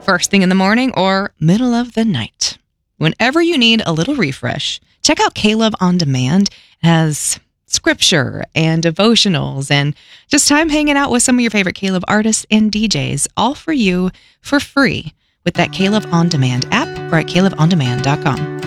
first thing in the morning or middle of the night. Whenever you need a little refresh, check out K-Love On Demand. It has scripture and devotionals and just time hanging out with some of your favorite K-Love artists and DJs, all for you for free with that K-Love On Demand app or at KLoveOnDemand.com.